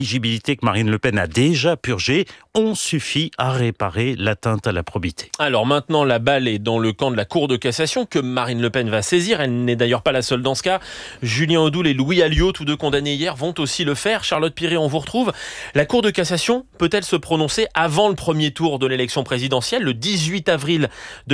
L'éligibilité que Marine Le Pen a déjà purgée ont suffi à réparer l'atteinte à la probité. Alors maintenant, la balle est dans le camp de la Cour de cassation que Marine Le Pen va saisir. Elle n'est d'ailleurs pas la seule dans ce cas. Julien Audoul et Louis Alliot, tous deux condamnés hier, vont aussi le faire. Charlotte Piré, on vous retrouve. La Cour de cassation peut-elle se prononcer avant le premier tour de l'élection présidentielle, le 18 avril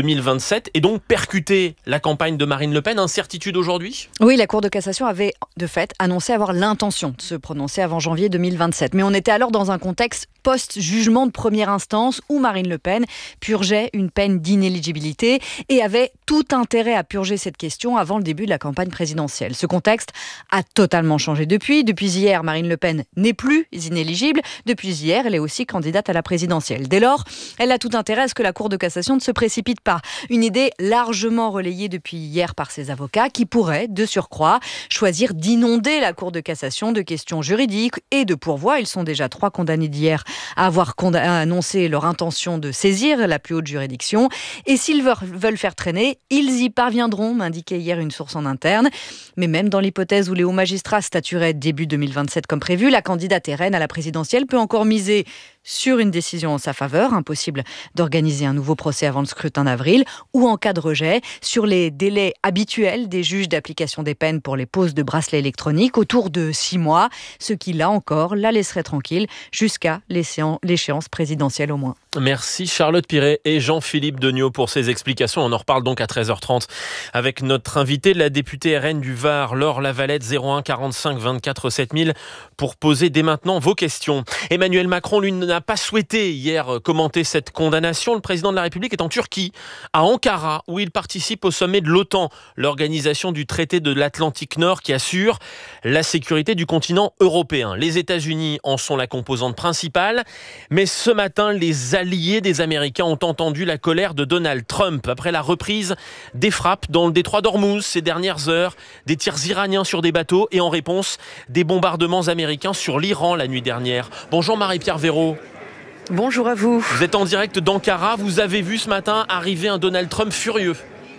2027, et donc percuter la campagne de Marine Le Pen? Incertitude aujourd'hui ? Oui, la Cour de cassation avait de fait annoncé avoir l'intention de se prononcer avant janvier 2027. Mais on était alors dans un contexte post-jugement de première instance où Marine Le Pen purgeait une peine d'inéligibilité et avait tout intérêt à purger cette question avant le début de la campagne présidentielle. Ce contexte a totalement changé depuis. Depuis hier, Marine Le Pen n'est plus inéligible. Depuis hier, elle est aussi candidate à la présidentielle. Dès lors, elle a tout intérêt à ce que la Cour de cassation ne se précipite pas. Une idée largement relayée depuis hier par ses avocats qui pourraient, de surcroît, choisir d'inonder la Cour de cassation de questions juridiques et de pourvoi. Ils sont déjà 3 condamnés d'hier à avoir annoncé leur intention de saisir la plus haute juridiction. Et s'ils veulent faire traîner, ils y parviendront, m'indiquait hier une source en interne. Mais même dans l'hypothèse où les hauts magistrats statueraient début 2027 comme prévu, la candidate RN à la présidentielle peut encore miser sur une décision en sa faveur, impossible d'organiser un nouveau procès avant le scrutin d'avril, ou en cas de rejet, sur les délais habituels des juges d'application des peines pour les poses de bracelets électroniques, autour de 6 mois, ce qui, là encore, la laisserait tranquille jusqu'à l'échéance présidentielle au moins. Merci Charlotte Piré et Jean-Philippe Degnaud pour ces explications. On en reparle donc à 13h30 avec notre invité, la députée RN du Var, Laure Lavalette, 01 45 24 7000, pour poser dès maintenant vos questions. Emmanuel Macron, lui, n'a pas souhaité hier commenter cette condamnation. Le président de la République est en Turquie, à Ankara, où il participe au sommet de l'OTAN, l'organisation du traité de l'Atlantique Nord qui assure la sécurité du continent européen. Les États-Unis en sont la composante principale, mais ce matin, les alliés des Américains ont entendu la colère de Donald Trump après la reprise des frappes dans le détroit d'Ormuz ces dernières heures, des tirs iraniens sur des bateaux et en réponse, des bombardements américains sur l'Iran la nuit dernière. Bonjour Marie-Pierre Véraud. Bonjour à vous. Vous êtes en direct d'Ankara. Vous avez vu ce matin arriver un Donald Trump furieux.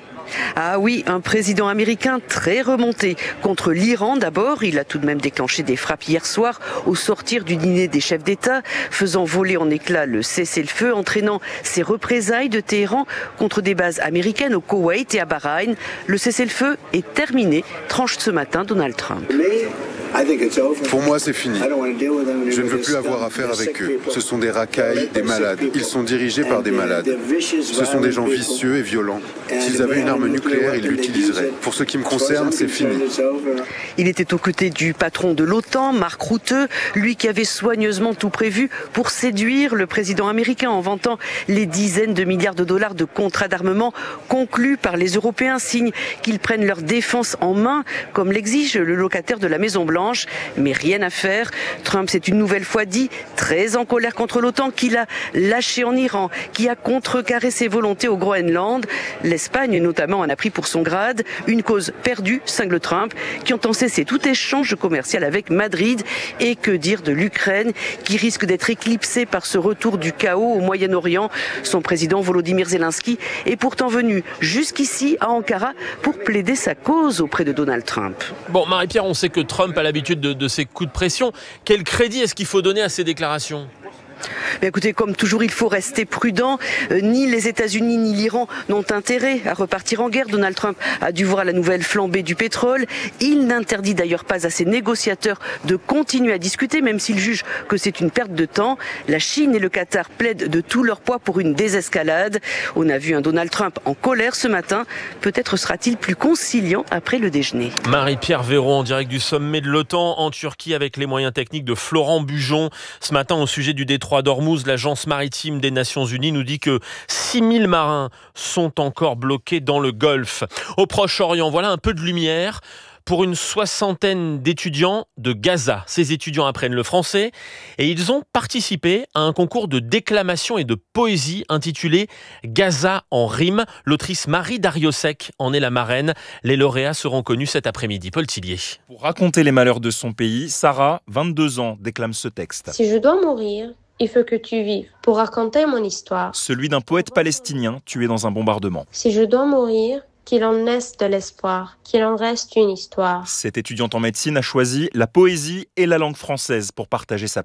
Ah oui, un président américain très remonté. Contre l'Iran d'abord, il a tout de même déclenché des frappes hier soir au sortir du dîner des chefs d'État, faisant voler en éclats le cessez-le-feu, entraînant ses représailles de Téhéran contre des bases américaines au Koweït et à Bahreïn. Le cessez-le-feu est terminé, tranche ce matin Donald Trump. Pour moi, c'est fini. Je ne veux plus avoir affaire avec eux. Ce sont des racailles, des malades. Ils sont dirigés par des malades. Ce sont des gens vicieux et violents. S'ils avaient une arme nucléaire, ils l'utiliseraient. Pour ce qui me concerne, c'est fini. Il était aux côtés du patron de l'OTAN, Mark Rutte, lui qui avait soigneusement tout prévu pour séduire le président américain en vantant les dizaines de milliards de dollars de contrats d'armement conclus par les Européens, signe qu'ils prennent leur défense en main, comme l'exige le locataire de la Maison-Blanche. Mais rien à faire. Trump s'est une nouvelle fois dit très en colère contre l'OTAN, qu'il a lâché en Iran, qui a contrecarré ses volontés au Groenland. L'Espagne notamment en a pris pour son grade. Une cause perdue, cingle Trump, qui entend cesser tout échange commercial avec Madrid. Et que dire de l'Ukraine, qui risque d'être éclipsée par ce retour du chaos au Moyen-Orient. Son président Volodymyr Zelensky est pourtant venu jusqu'ici à Ankara pour plaider sa cause auprès de Donald Trump. Bon, Marie-Pierre, on sait que Trump a l'habitude de ces coups de pression. Quel crédit est-ce qu'il faut donner à ces déclarations ? Mais écoutez, comme toujours, il faut rester prudent. Ni les États-Unis ni l'Iran n'ont intérêt à repartir en guerre. Donald Trump a dû voir la nouvelle flambée du pétrole. Il n'interdit d'ailleurs pas à ses négociateurs de continuer à discuter, même s'il juge que c'est une perte de temps. La Chine et le Qatar plaident de tout leur poids pour une désescalade. On a vu un Donald Trump en colère ce matin. Peut-être sera-t-il plus conciliant après le déjeuner. Marie-Pierre Véraud en direct du sommet de l'OTAN en Turquie avec les moyens techniques de Florent Bujon. Ce matin, au sujet du détroit d'Ormuz, l'agence maritime des Nations Unies nous dit que 6000 marins sont encore bloqués dans le Golfe. Au Proche-Orient, voilà un peu de lumière pour une 60aine d'étudiants de Gaza. Ces étudiants apprennent le français et ils ont participé à un concours de déclamation et de poésie intitulé Gaza en rime. L'autrice Marie Dariussec en est la marraine. Les lauréats seront connus cet après-midi. Paul Tillier. Pour raconter les malheurs de son pays, Sarah, 22 ans, déclame ce texte. Si je dois mourir, il faut que tu vives pour raconter mon histoire. Celui d'un poète palestinien tué dans un bombardement. Si je dois mourir, qu'il en naisse de l'espoir, qu'il en reste une histoire. Cette étudiante en médecine a choisi la poésie et la langue française pour partager sa